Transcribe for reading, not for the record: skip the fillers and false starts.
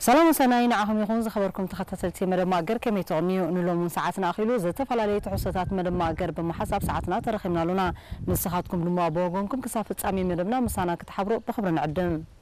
سلام سناين عهم يخون زخبركم تخططتي مدام ماجر كم يتعميو نلوم من ساعتنا أخيلو زتف على ليت حساتات مدام ماجر بمحسب ساعتنا ترخيمنا لنا نسخاتكم لما بوجونكم كسافة أمي مدامنا مسانا كتحبرو بخبرنا عدم